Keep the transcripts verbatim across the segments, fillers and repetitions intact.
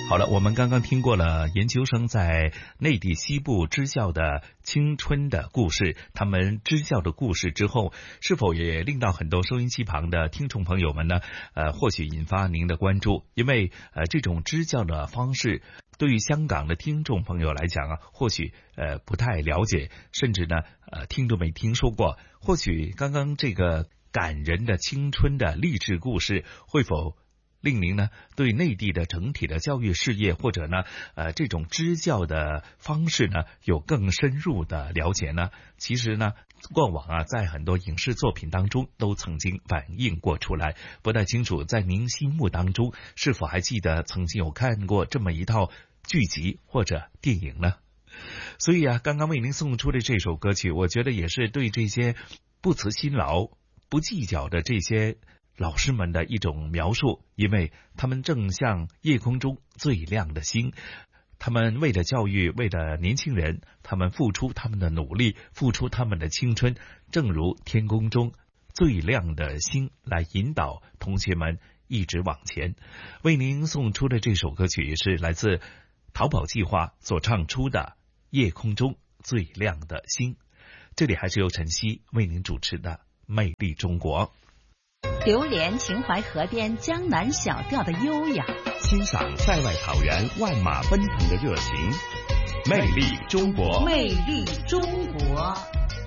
好了，我们刚刚听过了研究生在内地西部支教的青春的故事，他们支教的故事之后，是否也令到很多收音机旁的听众朋友们呢？呃，或许引发您的关注，因为呃这种支教的方式，对于香港的听众朋友来讲啊，或许呃不太了解，甚至呢呃听都没听说过。或许刚刚这个感人的青春的励志故事，会否令您呢对内地的整体的教育事业或者呢呃这种支教的方式呢有更深入的了解呢？其实呢过往啊在很多影视作品当中都曾经反映过出来，不太清楚在您心目当中是否还记得曾经有看过这么一套剧集或者电影呢？所以啊刚刚为您送出的这首歌曲，我觉得也是对这些不辞辛劳不计较的这些老师们的一种描述，因为他们正像夜空中最亮的星，他们为了教育，为了年轻人，他们付出他们的努力，付出他们的青春，正如天空中最亮的星，来引导同学们一直往前。为您送出的这首歌曲是来自淘宝计划所唱出的夜空中最亮的星。这里还是由晨曦为您主持的魅力中国。 流连秦淮河边江南小调的优雅， 欣赏塞外草原万马奔腾的热情。魅力中国， 魅力中国。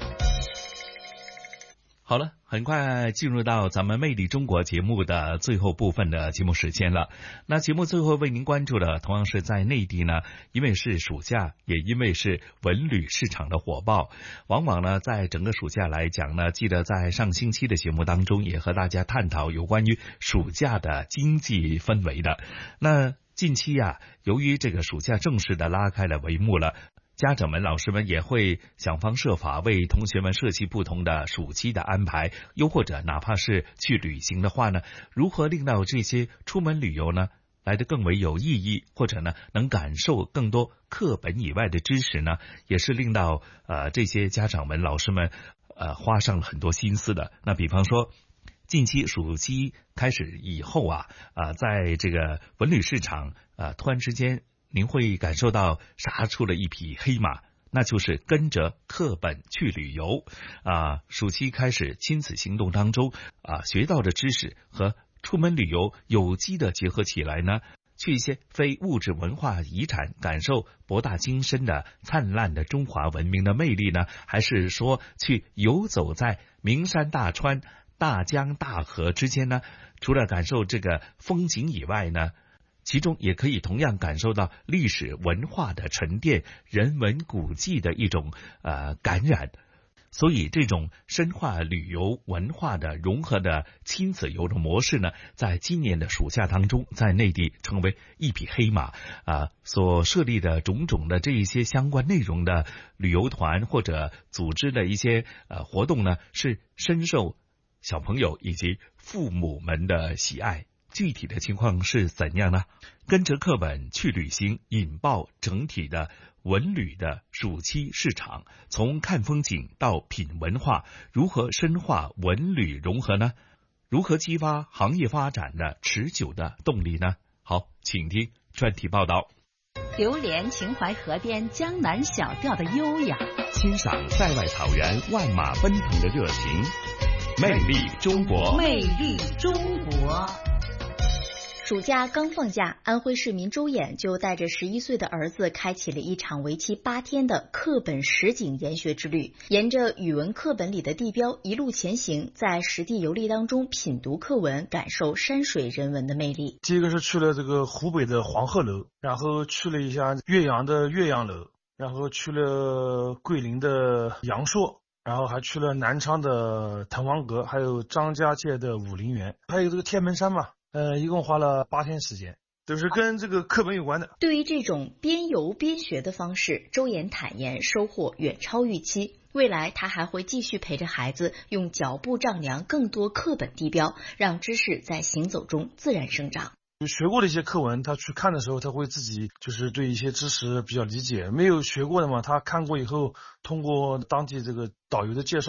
好了，很快进入到咱们魅力中国节目的最后部分的节目时间了。那节目最后为您关注的同样是在内地呢，因为是暑假，也因为是文旅市场的火爆，往往呢在整个暑假来讲呢，记得在上星期的节目当中也和大家探讨有关于暑假的经济氛围的。那近期啊，由于这个暑假正式的拉开了帷幕了，家长们、老师们也会想方设法为同学们设计不同的暑期的安排，又或者哪怕是去旅行的话呢，如何令到这些出门旅游呢来得更为有意义，或者呢能感受更多课本以外的知识呢，也是令到呃这些家长们、老师们呃花上了很多心思的。那比方说，近期暑期开始以后啊，啊、呃，在这个文旅市场啊、呃，突然之间您会感受到杀出了一匹黑马，那就是跟着课本去旅游啊！暑期开始亲子行动当中啊，学到的知识和出门旅游有机的结合起来呢，去一些非物质文化遗产，感受博大精深的灿烂的中华文明的魅力呢，还是说去游走在名山大川、大江大河之间呢？除了感受这个风景以外呢，其中也可以同样感受到历史文化的沉淀，人文古迹的一种呃感染。所以这种深化旅游文化的融合的亲子游的模式呢，在今年的暑假当中，在内地成为一匹黑马啊、呃！所设立的种种的这一些相关内容的旅游团或者组织的一些呃活动呢，是深受小朋友以及父母们的喜爱。具体的情况是怎样呢？跟着课本去旅行，引爆整体的文旅的暑期市场，从看风景到品文化，如何深化文旅融合呢？如何激发行业发展的持久的动力呢？好，请听专题报道。 流连秦淮河边江南小调的优雅， 欣赏塞外草原万马奔腾的热情。魅力中国， 魅力中国。 暑假刚放假，安徽市民周衍就带着十一岁的儿子开启了一场为期八天的课本实景研学之旅，沿着语文课本里的地标一路前行，在实地游历当中品读课文，感受山水人文的魅力。 第一个是去了这个湖北的黄鹤楼，然后去了一下岳阳的岳阳楼，然后去了桂林的阳朔，然后还去了南昌的滕王阁，还有张家界的武陵源，还有这个天门山嘛。呃，一共花了八天时间，都是跟这个课本有关的。 对于这种边游边学的方式，周衍坦言收获远超预期。未来他还会继续陪着孩子用脚步丈量更多课本地标，让知识在行走中自然生长。 学过的一些课文，他去看的时候，他会自己就是对一些知识比较理解。没有学过的嘛，他看过以后，通过当地这个导游的介绍嘛，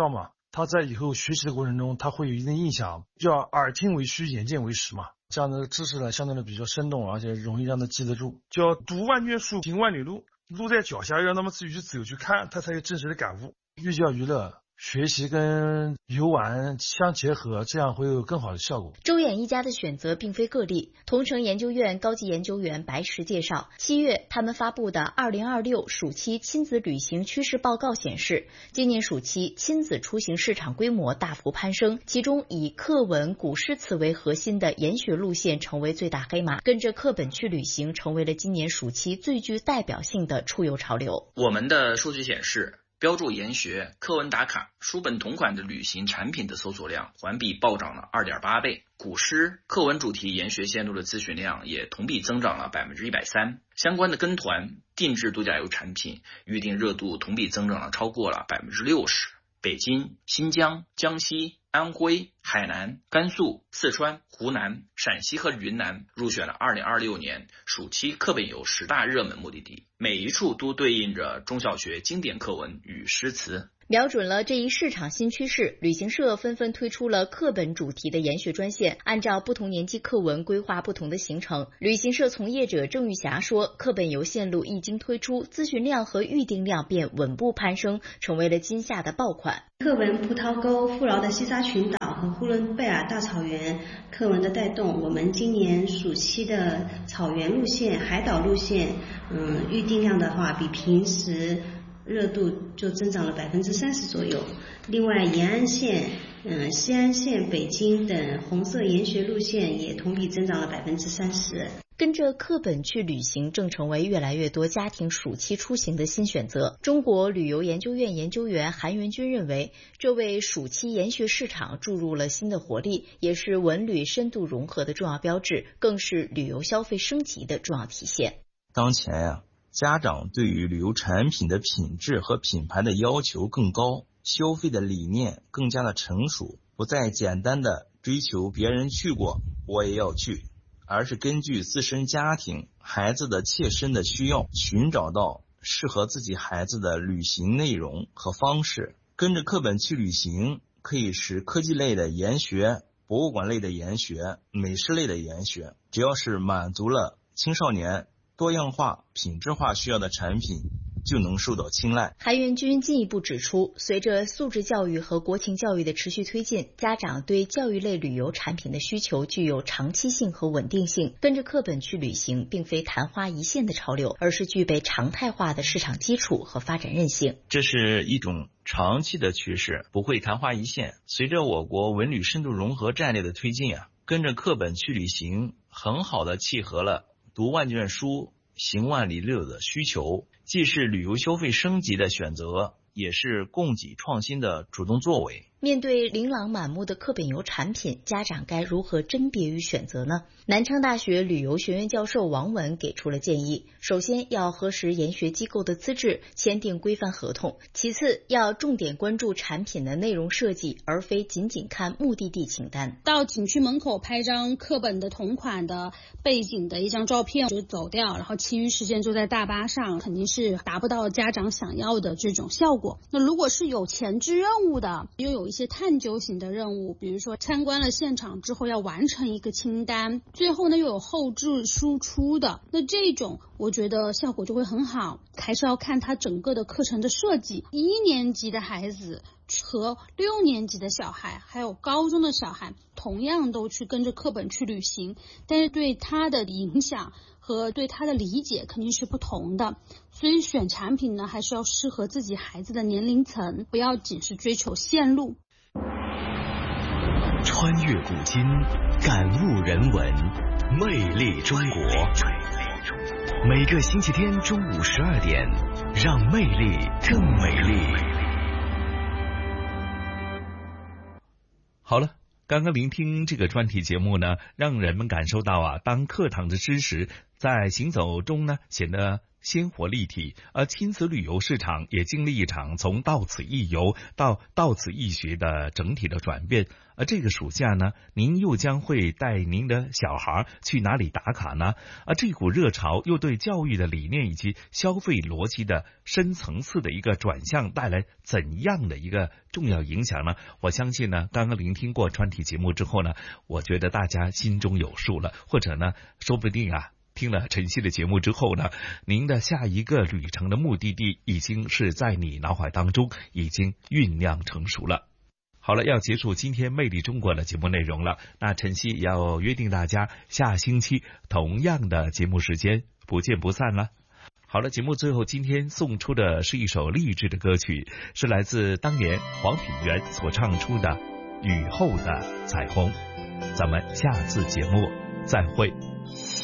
他在以后学习的过程中，他会有一定印象，叫耳听为虚，眼见为实嘛。这样的知识呢，相对的比较生动，而且容易让他记得住。叫读万卷书，行万里路，路在脚下，让他们自己去走去看，他才有真实的感悟。寓教于乐，学习跟游玩相结合，这样会有更好的效果。 周衍一家的选择并非个例。同城研究院高级研究员白石介绍，七月他们发布的二零二六暑期亲子旅行趋势报告显示，今年暑期亲子出行市场规模大幅攀升，其中以课文、古诗词为核心的研学路线成为最大黑马，跟着课本去旅行成为了今年暑期最具代表性的出游潮流。 我们的数据显示，标注研学、课文打卡、书本同款的旅行产品的搜索量环比暴涨了 二点八倍，古诗、课文主题研学线路的咨询量也同比增长了 百分之一百三十， 相关的跟团、定制度假游产品预订热度同比增长了超过了 百分之六十。北京、新疆、江西、安徽、海南、甘肃、四川、湖南、陕西和云南入选了二零二六年暑期课本游十大热门目的地，每一处都对应着中小学经典课文与诗词。 瞄准了这一市场新趋势，旅行社纷纷推出了课本主题的研学专线，按照不同年级课文规划不同的行程。旅行社从业者郑玉霞说，课本游线路一经推出，咨询量和预订量便稳步攀升，成为了今夏的爆款。 课文葡萄沟、富饶的西沙群岛和呼伦贝尔大草原课文的带动，我们今年暑期的草原路线、海岛路线，嗯，预订量的话比平时热度就增长了百分之三十左右。另外，延安线、嗯、西安线、北京等红色研学路线也同比增长了百分之三十。 跟着课本去旅行正成为越来越多家庭暑期出行的新选择。中国旅游研究院研究员韩元军认为，这为暑期研学市场注入了新的活力，也是文旅深度融合的重要标志，更是旅游消费升级的重要体现。 当前呀、啊，家长对于旅游产品的品质和品牌的要求更高，消费的理念更加的成熟，不再简单的追求别人去过我也要去，而是根据自身家庭、孩子的切身的需要，寻找到适合自己孩子的旅行内容和方式。跟着课本去旅行，可以是科技类的研学、博物馆类的研学、美食类的研学，只要是满足了青少年多样化、品质化需要的产品，就能受到青睐。 韩元军进一步指出，随着素质教育和国情教育的持续推进，家长对教育类旅游产品的需求具有长期性和稳定性。跟着课本去旅行并非昙花一现的潮流，而是具备常态化的市场基础和发展韧性。 这是一种长期的趋势，不会昙花一现。随着我国文旅深度融合战略的推进啊，跟着课本去旅行很好的契合了读万卷书、行万里路的需求，既是旅游消费升级的选择，也是供给创新的主动作为。 面对琳琅满目的课本游产品，家长该如何甄别与选择呢？南昌大学旅游学院教授王文给出了建议：首先要核实研学机构的资质，签订规范合同；其次要重点关注产品的内容设计，而非仅仅看目的地清单。 到景区门口拍张课本的同款的背景的一张照片就走掉，然后其余时间就在大巴上，肯定是达不到家长想要的这种效果。那如果是有前置任务的，又有一些探究型的任务，比如说参观了现场之后要完成一个清单，最后呢又有后置输出的，那这种我觉得效果就会很好。还是要看它整个的课程的设计，一年级的孩子和六年级的小孩还有高中的小孩同样都去跟着课本去旅行，但是对他的影响和对他的理解肯定是不同的，所以选产品呢还是要适合自己孩子的年龄层，不要仅是追求线路。 穿越古今，感悟人文，魅力中国。每个星期天中午十二点，让魅力更美丽。 好了，刚刚聆听这个专题节目呢，让人们感受到啊，当课堂的知识在行走中呢显得鲜活立体，而亲子旅游市场也经历一场从到此一游到到此一学的整体的转变。 而这个暑假呢，您又将会带您的小孩去哪里打卡呢？而这股热潮又对教育的理念以及消费逻辑的深层次的一个转向带来怎样的一个重要影响呢？我相信呢，刚刚聆听过专题节目之后呢，我觉得大家心中有数了，或者呢，说不定啊，听了晨曦的节目之后呢，您的下一个旅程的目的地已经是在你脑海当中已经酝酿成熟了。好了，要结束今天魅力中国的节目内容了，那晨曦要约定大家下星期同样的节目时间不见不散了。好了，节目最后今天送出的是一首励志的歌曲，是来自当年黄品源所唱出的《雨后的彩虹》。咱们下次节目再会。